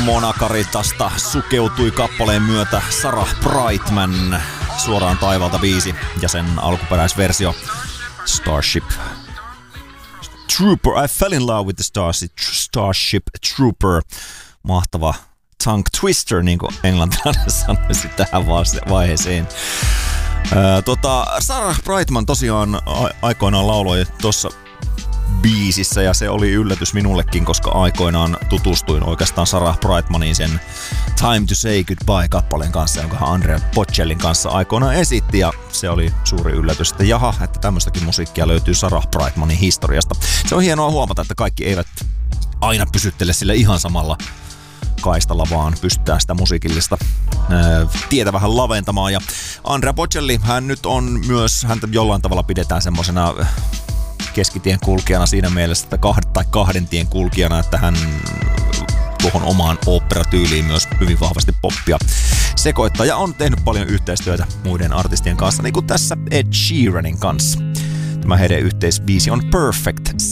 Monakaritasta sukeutui kappaleen myötä Sarah Brightman suoraan taivalta biisi ja sen alkuperäisversio Starship Trooper. I fell in love with the Starship Trooper. Mahtava tongue twister, niin kuin englantilainen sanoisi tähän vaiheeseen. Sarah Brightman tosiaan aikoinaan lauloi tuossa biisissä ja se oli yllätys minullekin, koska aikoinaan tutustuin oikeastaan Sarah Brightmanin sen Time to Say Goodbye-kappaleen kanssa, jonka Andrea Bocellin kanssa aikoinaan esitti ja se oli suuri yllätys, että jaha, että tämmöistäkin musiikkia löytyy Sarah Brightmanin historiasta. Se on hienoa huomata, että kaikki eivät aina pysyttele sille ihan samalla kaistalla, vaan pystytään sitä musiikillista tietä vähän laventamaan. Ja Andrea Bocelli, hän nyt on myös, häntä jollain tavalla pidetään semmosena keskitien kulkijana siinä mielessä, että kahden tien kulkijana, että hän tuohon omaan oopperatyyliin myös hyvin vahvasti poppia sekoittaa ja on tehnyt paljon yhteistyötä muiden artistien kanssa, niin kuin tässä Ed Sheeranin kanssa. Tämä heidän yhteisbiisi on Perfect